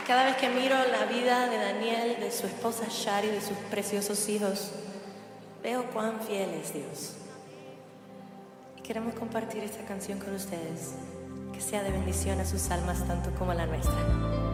Cada vez que miro la vida de Daniel, de su esposa Shari, de sus preciosos hijos, veo cuán fiel es Dios. Y queremos compartir esta canción con ustedes, que sea de bendición a sus almas tanto como a la nuestra.